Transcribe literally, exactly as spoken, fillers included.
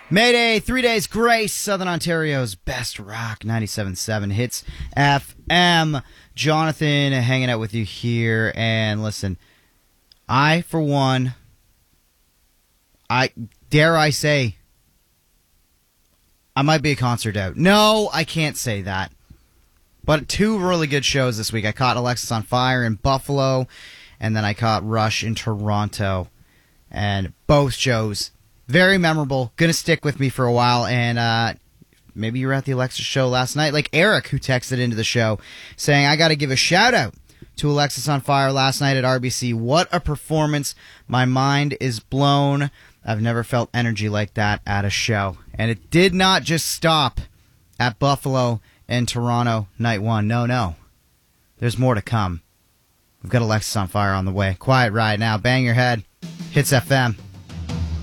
Mayday, Three Days Grace, Southern Ontario's best rock, ninety-seven point seven Hits F M. Jonathan hanging out with you here, and listen, I, for one, I dare I say, I might be a concert out. No, I can't say that. But two really good shows this week. I caught Alexisonfire in Buffalo, and then I caught Rush in Toronto. And both shows, very memorable, going to stick with me for a while. And uh, maybe you were at the Alexis show last night, like Eric, who texted into the show saying, I got to give a shout-out to Alexisonfire last night at R B C. What a performance. My mind is blown. I've never felt energy like that at a show. And it did not just stop at Buffalo and Toronto night one. No, no. There's more to come. We've got Alexisonfire on the way. Quiet Riot now. Bang your head. Hits F M.